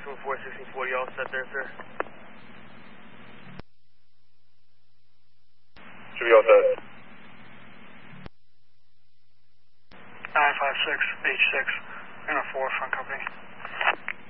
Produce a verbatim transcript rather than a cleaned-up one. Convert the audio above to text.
six one four, sixteen forty, all set there, sir. Should be all set. nine five six, H six, and a four, front company.